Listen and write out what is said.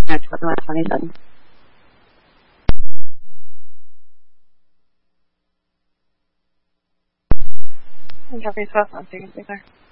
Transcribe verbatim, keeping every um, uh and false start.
That's what twenty-seven. Jeffrey Swift, I'm speaking to you, sir.